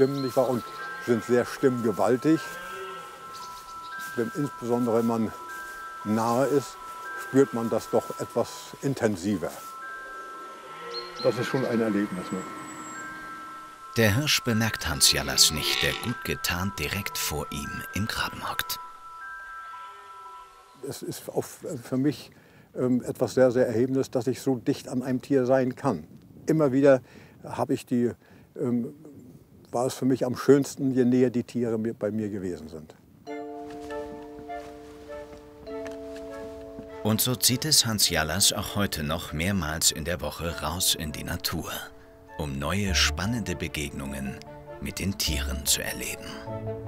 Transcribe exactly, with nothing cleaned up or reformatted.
Stimmen, nicht wahr, und sind sehr stimmgewaltig. Wenn insbesondere man nahe ist, spürt man das doch etwas intensiver. Das ist schon ein Erlebnis. Ne? Der Hirsch bemerkt Hans Jallas nicht, der gut getarnt direkt vor ihm im Graben hockt. Es ist auch für mich ähm, etwas sehr, sehr Erhebendes, dass ich so dicht an einem Tier sein kann. Immer wieder habe ich die, ähm, war es für mich am schönsten, je näher die Tiere mir, bei mir gewesen sind. Und so zieht es Hans Jallas auch heute noch mehrmals in der Woche raus in die Natur, um neue spannende Begegnungen mit den Tieren zu erleben.